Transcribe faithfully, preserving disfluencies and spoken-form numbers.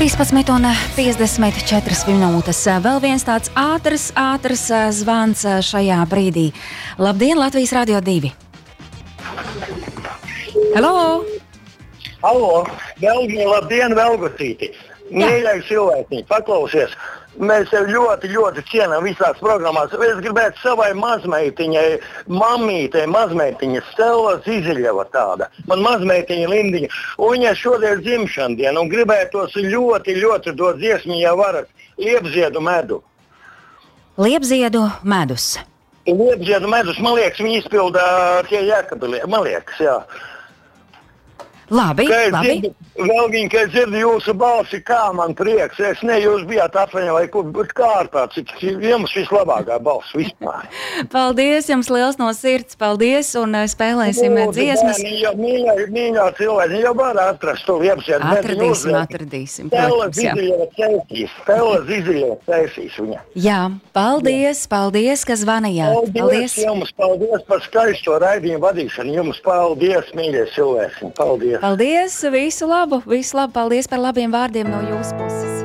trīspadsmit un piecdesmit četras minūtes. Vēl viens tāds ātrs, ātrs zvans šajā brīdī. Labdien, Latvijas Radio divi. Halo! Halo, Velgi, labdien, Velgocīti. Mīļais cilvēciņi, paklausies. Mēs tev ļoti, ļoti cienām visās programmās. Es gribētu savai mazmeitiņai, mammītei, mazmeitiņa Stela Ziziļeva tāda. Man mazmeitiņa Lindiņa. Un viņa šodien dzimšana diena un gribētos ļoti, ļoti dot dziesmu, ja varat, Liepziedu medu. Liepziedu medus. Liepziedu medus, man liekas, viņi izpildā tie Jēkabili, man liekas, jā. Labi, labi. Velgiņ, kad dzirdu jūsu balsi, kā man prieks. Es ne, jūs bijāt atvaņā vai kur, bet kārtā, cik jums vislabākā balss vispār. Paldies jums liels no sirds, paldies un spēlēsim Lūdzu, dziesmas. Mīļā, mīļā cilvēki, jau var atrast to Liepziedu. Atradīsim, atradīsim. Stela Ziziļeva cēsīs, Stela Ziziļeva cēsīs viņa. Jā, paldies, paldies, ka zvanījāt. Paldies, Paldies. Jums, paldies par skaisto raidījumu vadīšanu. Jums paldies, mīļie cilvēki. Paldies. Paldies, visu labu, visu labu, paldies par labiem vārdiem no jūsu puses.